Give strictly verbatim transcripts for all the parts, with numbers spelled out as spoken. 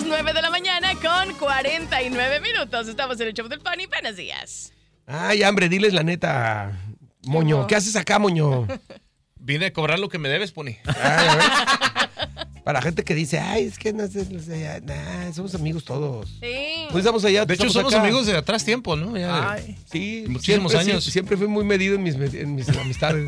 nueve de la mañana con cuarenta y nueve minutos. Estamos en el show del Pony. Buenos días. Ay, hambre, diles la neta, Moño. ¿Qué haces acá, Moño? Vine a cobrar lo que me debes, Pony. Ay, a ver. Para gente que dice, ay, es que no sé, no sé, nah, somos amigos todos. Sí. Pues estamos allá. De hecho, estamos somos acá. amigos de atrás tiempo, ¿no? Ya de- Ay, sí. muchísimos siempre, años. sí, siempre fui muy medido en mis, en mis amistades.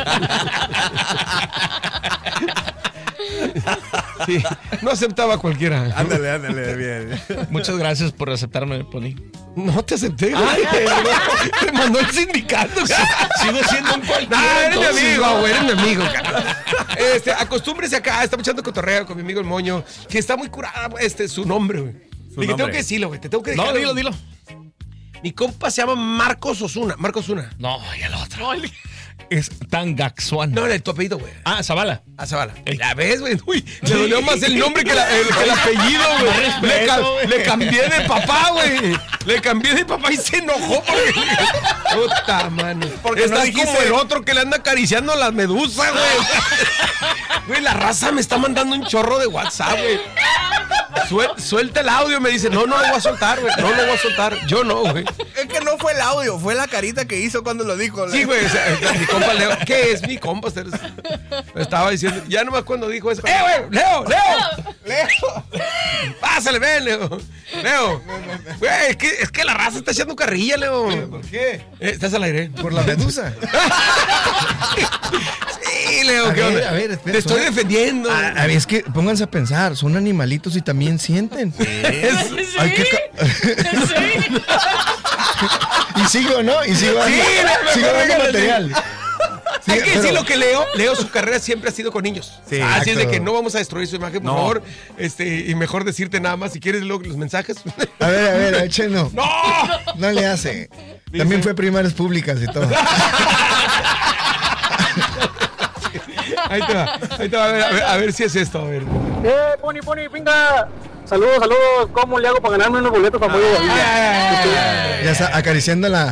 Sí, no aceptaba a cualquiera. Ándale, ándale, bien. Muchas gracias por aceptarme, Pony. No te acepté, güey. Te mandó el sindicato. Sigo siendo un cualquiera. No, eres mi entonces, amigo, ¿no? güey, eres mi amigo, cara. Este, acostúmbrese acá, estamos echando cotorreo con mi amigo el Moño, que está muy curada, este, su nombre, güey. Su Y que tengo nombre. que decirlo, güey, te tengo que No, dejar. dilo, dilo. Mi compa se llama Marcos Osuna, Marcos Osuna. No, y el otro. Es Tangaxuan. No, era tu apellido, güey. Ah, Zavala. Ah, Zavala. Ey. ¿La ves, güey? Uy, le dolió más el nombre que, la- el, que el apellido, güey. Le, ca- güey. le cambié de papá, güey. Le cambié de papá y se enojó porque... Puta, mano. Porque no Estás dijiste- como el otro que le anda acariciando a la medusa, güey. Güey, la raza me está mandando un chorro de WhatsApp, güey. Suel- suelta el audio, me dice, no, no lo voy a soltar, güey. No lo voy a soltar. Yo no, güey. Es que no fue el audio, fue la carita que hizo cuando lo dijo. Sí, güey, o sea, mi compa Leo, ¿qué es mi compa? Ustedes- Me estaba diciendo, ya nomás cuando dijo eso, ¡eh, güey! ¡Leo, Leo! Leo. ¡Pásale, ven, Leo! ¡Leo! Güey, es que, es que la raza está echando carrilla, Leo. ¿Por qué? Eh, ¿Estás al aire? Por la medusa. Sí, Leo, A ¿qué ver, onda? a ver, espera, Te estoy suena- defendiendo. A, a ver, es que pónganse a pensar, son animalitos y también sienten. Es- Sí. Hay que ca- Sí. y sigo, ¿no? Y sigo dando, Sí, me- sigo me- dando me- material. Sí, Hay que pero- decir lo que Leo, Leo, su carrera siempre ha sido con niños. Sí, Así es de exacto. que no vamos a destruir su imagen, por No. favor. Este, y mejor decirte nada más, si quieres luego los mensajes. A ver, a ver, eche no. ¡No! No le hace. También fue primarias públicas y todo. Ahí te va, ahí te va, a ver, a ver, a ver si es esto, a ver. Eh, Pony, Pony, venga. Saludos, saludos. ¿Cómo le hago para ganarme unos boletos para Moyo Bobilla? Ya está acariciando la.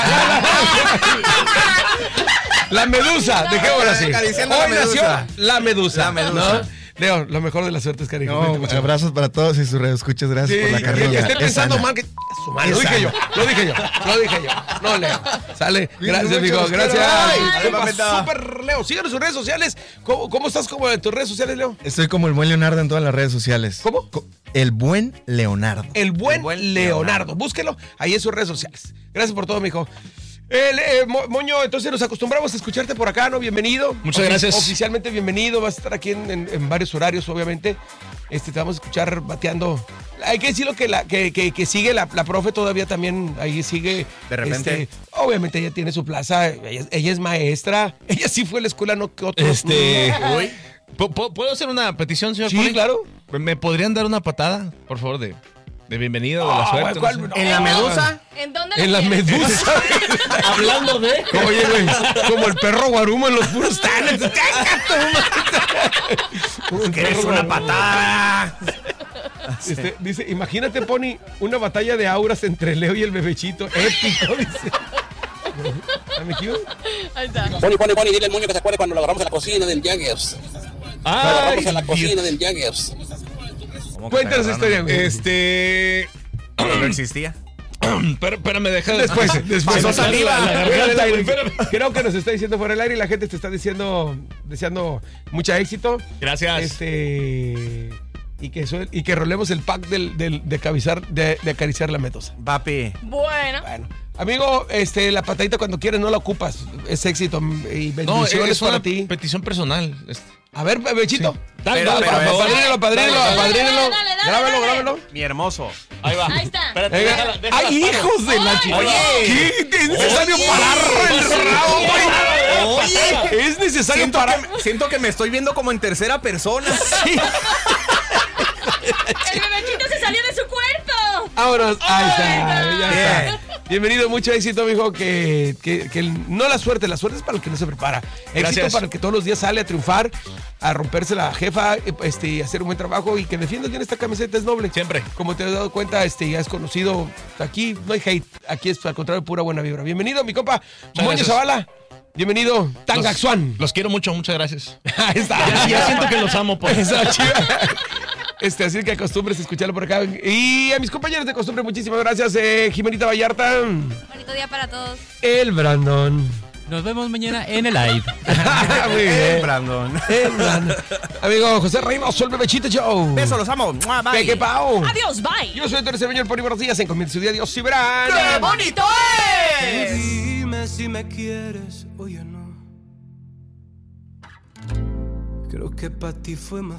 La medusa, dejémosla así. Acariciando la Hoy nació medusa. la medusa. La medusa. ¿no? Leo, lo mejor de la suerte es cariño. No, Cuídate mucho. abrazos para todos y sus radioescuchas. Gracias Sí, por la que- carrera. que esté Es pensando sana. mal que su madre. Lo Es dije yo, sana. lo dije yo, lo dije yo. No, Leo. Sale. Gracias, mucho, amigo. los quiero. Gracias. Ay, Ay, ay, papeta. Super Leo. Síganos en sus redes sociales. ¿Cómo, cómo estás como en tus redes sociales, Leo? Estoy como el buen Leonardo en todas las redes sociales. ¿Cómo? Co- El buen Leonardo. El buen, El buen Leonardo. Leonardo. Búsquelo ahí en sus redes sociales. Gracias por todo, mijo. El, eh, Mo- Moño, entonces nos acostumbramos a escucharte por acá, ¿no? Bienvenido. Muchas Ofi- gracias. Oficialmente bienvenido. Vas a estar aquí en, en- en varios horarios, obviamente. Este, te vamos a escuchar bateando. Hay que decirlo que la que, que, que sigue la, la profe todavía también ahí sigue. De repente. este, obviamente ella tiene su plaza. Ella, ella es maestra. Ella sí fue a la escuela, no que otros. Este. Uy. ¿Pu- pu- ¿Puedo hacer una petición, señor Sí, Pony? claro. ¿Me podrían dar una patada, por favor, de, de bienvenida o de la Ah, suerte? ¿cuál? no sé? ¿En la medusa? ¿En dónde En la quieres? medusa. Hablando de. Oye, güey, como el perro guarumo en los puros tanes. ¿Quieres una patada? Este, dice, imagínate, Pony, una batalla de auras entre Leo y el bebechito. Épico, dice. ¿Me equivoco? Ahí está. Pony, Pony, Pony, dile al Moño que se acuerde cuando lo agarramos en la cocina del Jaggers. Lo agarramos en la Ay, cocina del Jaggers. Cuéntanos esa historia, güey. este. No existía. Pero, pero me deja. Después, después. Pasó saliva. La, la Fuera del garganta, aire. güey, espérame. Creo que nos está diciendo fuera del aire y la gente te está diciendo, deseando mucho éxito. Gracias. Este. Y que, suel- y que rolemos el pack del, del- de, acariciar, de, de acariciar la metosa. Papi. Bueno. Bueno, amigo, este, la patadita cuando quieres no la ocupas. Es éxito y No, bendiciones es para una ti. petición personal. Este, A ver, bebechito. Dale, Pero- dale, pero por es- favor. Apadrínalo, apadrínalo, Dale, dale, apadrínalo. dale, dale, dale, Grábalo, dale. grábalo. Mi hermoso. Ahí va. Ahí está. Espérate, Venga. déjala, déjala, ¡Ay, paro. hijos de la Ay, chica! oye. ¿Qué? ¿Es necesario Oye. parar el rabo, güey? Oye. Es necesario Siento parar. que, siento que me estoy viendo como en tercera persona. El bebechito se salió de su cuerpo. Vámonos. Ahí está, ya Bien. está. Bienvenido, mucho éxito, mijo. Que, que, que el- no la suerte, la suerte es para el que no se prepara. Éxito Gracias. para el que todos los días sale a triunfar, a romperse la jefa, este, y hacer un buen trabajo y que defiendas bien esta camiseta es noble. Siempre. Como te has dado cuenta, este, ya es conocido. Aquí no hay hate, aquí es al contrario pura buena vibra. Bienvenido, mi compa. Moño gracias. Zavala. Bienvenido, Tangaxuan. Los quiero mucho, muchas gracias. Ahí está. Ya, ya siento que los amo, pues. Esa chiva. Este, así que acostumbres a escucharlo por acá. Y a mis compañeros de costumbre, muchísimas gracias. Eh, Jimenita Vallarta. Bonito día para todos. El Brandon. Nos vemos mañana en el live. Muy bien. El Brandon. El Brandon. Amigo José Reynoso, el Bebechito Show. Besos, los amo. Mua, bye. Peque Pau. Adiós, bye. Yo soy Tercer Señor por buenos días. En comienzo su día, Dios y verán. ¡Qué bonito es! Dime si me quieres o ya no. Creo que para ti fue más